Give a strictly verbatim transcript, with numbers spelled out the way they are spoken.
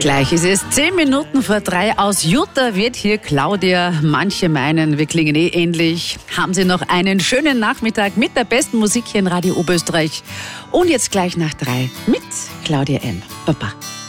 Gleich ist es zehn Minuten vor drei. Aus Jutta wird hier Claudia. Manche meinen, wir klingen eh ähnlich. Haben Sie noch einen schönen Nachmittag mit der besten Musik hier in Radio Oberösterreich. Und jetzt gleich nach drei mit Claudia M. Baba.